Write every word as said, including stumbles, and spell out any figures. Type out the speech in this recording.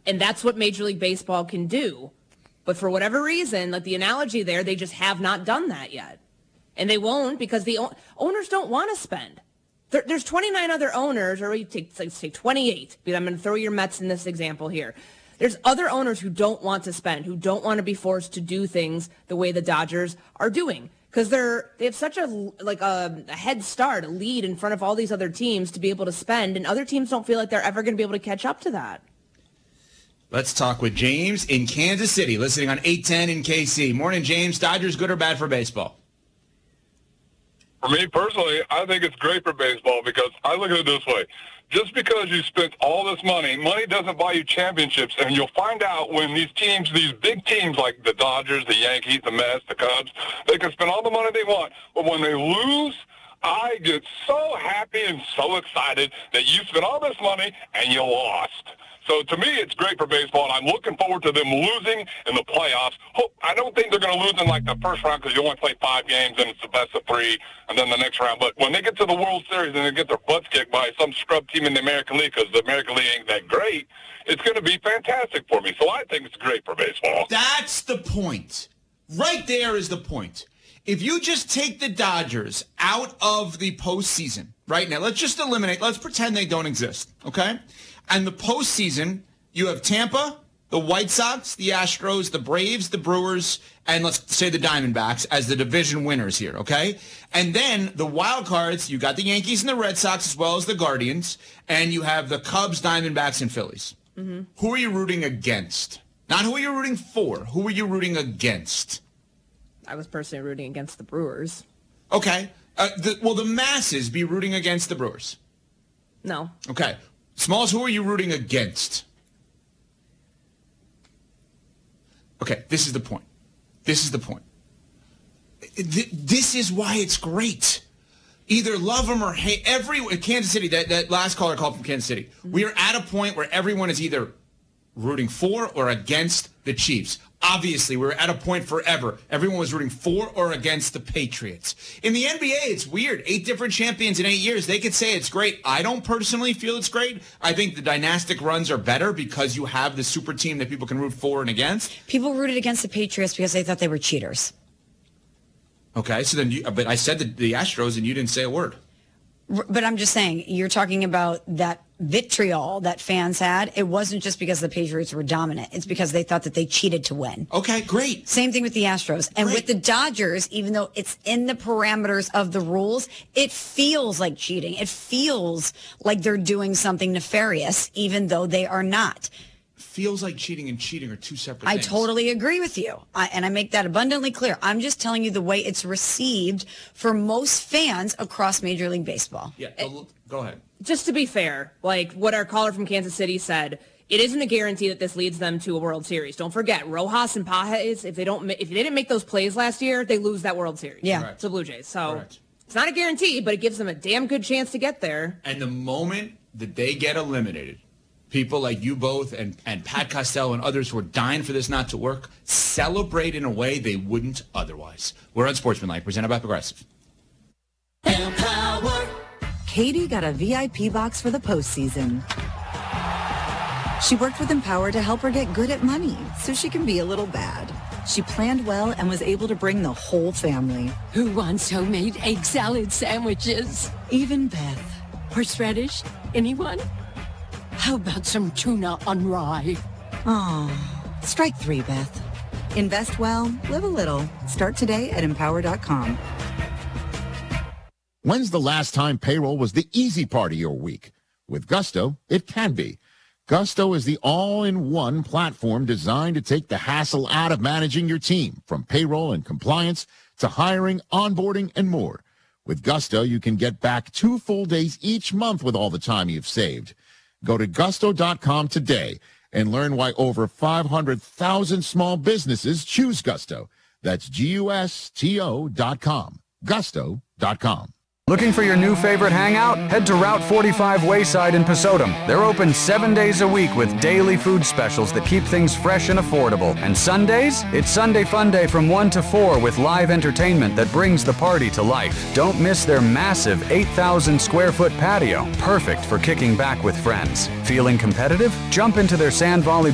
And that's what Major League Baseball can do. But for whatever reason, like the analogy there, they just have not done that yet. And they won't because the o- owners don't want to spend. There, there's twenty-nine other owners, or you take, let's say twenty-eight, because I'm going to throw your Mets in this example here. There's other owners who don't want to spend, who don't want to be forced to do things the way the Dodgers are doing. Because they're they have such a like a, a head start, a lead in front of all these other teams to be able to spend, and other teams don't feel like they're ever going to be able to catch up to that. Let's talk with James in Kansas City, listening on eight ten in K C. Morning, James. Dodgers good or bad for baseball? For me personally, I think it's great for baseball because I look at it this way. Just because you spent all this money, money doesn't buy you championships, and you'll find out when these teams, these big teams like the Dodgers, the Yankees, the Mets, the Cubs, they can spend all the money they want, but when they lose, I get so happy and so excited that you spent all this money and you lost. So to me, it's great for baseball, and I'm looking forward to them losing in the playoffs. Hope, I don't think they're going to lose in like the first round because you only play five games and it's the best of three, and then the next round. But when they get to the World Series and they get their butts kicked by some scrub team in the American League because the American League ain't that great, it's going to be fantastic for me. So I think it's great for baseball. That's the point. Right there is the point. If you just take the Dodgers out of the postseason right now, let's just eliminate, let's pretend they don't exist, okay? And the postseason, you have Tampa, the White Sox, the Astros, the Braves, the Brewers, and let's say the Diamondbacks as the division winners here, okay? And then the wild cards, you got the Yankees and the Red Sox as well as the Guardians, and you have the Cubs, Diamondbacks, and Phillies. Mm-hmm. Who are you rooting against? Not who are you rooting for. Who are you rooting against? I was personally rooting against the Brewers. Okay. Uh, the, will the masses be rooting against the Brewers? No. Okay. Smalls, who are you rooting against? Okay, this is the point. This is the point. This is why it's great. Either love them or hate. Every Kansas City, that, that last caller called from Kansas City. Mm-hmm. We are at a point where everyone is either rooting for or against the Chiefs. Obviously, we're at a point forever. Everyone was rooting for or against the Patriots. In the N B A, it's weird. Eight different champions in eight years. They could say it's great. I don't personally feel it's great. I think the dynastic runs are better because you have the super team that people can root for and against. People rooted against the Patriots because they thought they were cheaters. Okay, so then you, but I said the, the Astros and you didn't say a word. But I'm just saying, you're talking about that vitriol that fans had. It wasn't just because the Patriots were dominant. It's because they thought that they cheated to win. Okay, great. Same thing with the Astros. And Great. with the Dodgers, even though it's in the parameters of the rules, it feels like cheating. It feels like they're doing something nefarious, even though they are not. Feels like cheating and cheating are two separate I things. totally agree with you. I, and I make that abundantly clear. I'm just telling you the way it's received for most fans across Major League Baseball. Yeah, go, go ahead. Just to be fair, like what our caller from Kansas City said, it isn't a guarantee that this leads them to a World Series. Don't forget, Rojas and Pages, if they don't, if they didn't make those plays last year, they lose that World Series. Yeah. Correct. To Blue Jays. So Correct. It's not a guarantee, but it gives them a damn good chance to get there. And the moment that they get eliminated, people like you both and, and Pat Costello and others who are dying for this not to work, celebrate in a way they wouldn't otherwise. We're on Sportsmanlike, presented by Progressive. Empower. Katie got a V I P box for the postseason. She worked with Empower to help her get good at money so she can be a little bad. She planned well and was able to bring the whole family. Who wants homemade egg salad sandwiches? Even Beth. Horseradish? Anyone? How about some tuna on rye? Oh, strike three, Beth. Invest well, live a little. Start today at empower dot com. When's the last time payroll was the easy part of your week? With Gusto, it can be. Gusto is the all-in-one platform designed to take the hassle out of managing your team, from payroll and compliance to hiring, onboarding, and more. With Gusto, you can get back two full days each month with all the time you've saved. Go to gusto dot com today and learn why over five hundred thousand small businesses choose Gusto. That's G U S T O dot com. gusto dot com. Looking for your new favorite hangout? Head to Route forty-five Wayside in Pesotum. They're open seven days a week with daily food specials that keep things fresh and affordable. And Sundays? It's Sunday Fun Day from one to four with live entertainment that brings the party to life. Don't miss their massive eight thousand square foot patio, perfect for kicking back with friends. Feeling competitive? Jump into their Sand Volley